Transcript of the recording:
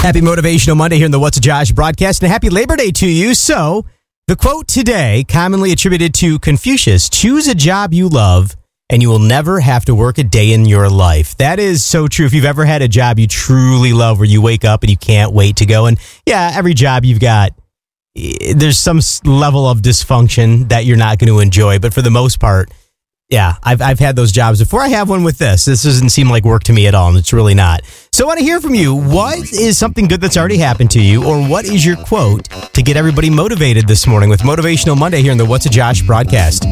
Happy Motivational Monday here in the What's a Josh broadcast, and happy Labor Day to you. So, the quote today, commonly attributed to Confucius: choose a job you love and you will never have to work a day in your life. That is so true. If you've ever had a job you truly love where you wake up and you can't wait to go, and yeah, every job you've got, there's some level of dysfunction that you're not going to enjoy, but for the most part, yeah, I've had those jobs before. I have one with this. This doesn't seem like work to me at all, and it's really not. So I want to hear from you. What is something good that's already happened to you, or what is your quote to get everybody motivated this morning with Motivational Monday here in the What's a Josh broadcast?